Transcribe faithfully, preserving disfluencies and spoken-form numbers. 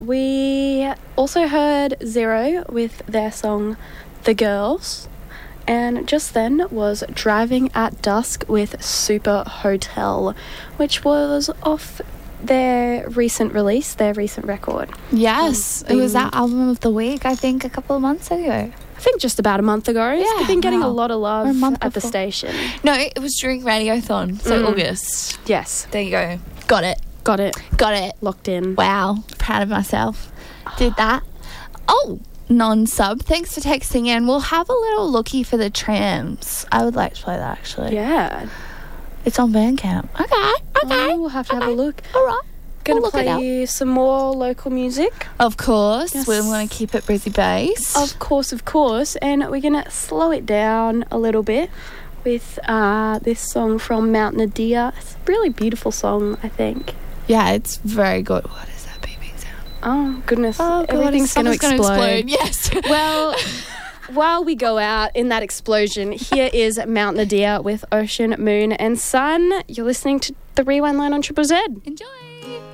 We also heard Zero with their song The Girls, and just then was Driving at Dusk with Super Hotel, which was off their recent release, their recent record. Yes, um, it was that album of the week, I think, a couple of months ago. I think just about a month ago. Yeah, It's been getting wow. a lot of love Or a month at the before. station. No, it was during Radiothon, so Mm. August. Yes, There you go. Got it. got it. Got it. Locked in. Wow. Proud of myself. Did that. Oh, non-sub. Thanks for texting in. We'll have a little looky for the trams. I would like to play that, actually. Yeah. It's on Bandcamp. Okay. Okay. Oh, we'll have to have a Okay. look. All right. Gonna We'll look it play up. you some more local music. Of course. Yes. We want to keep it Brizzy based. Of course, of course. And we're going to slow it down a little bit with uh, this song from Mount Nadia. It's a really beautiful song, I think. Yeah, it's very good. What is that beeping sound? Oh, goodness. Oh, God, Everything's going to something's explode. gonna explode. Yes. Well, while we go out in that explosion, here is Mount Nadia with Ocean, Moon and Sun. You're listening to The Rewind Line on Triple Z. Enjoy.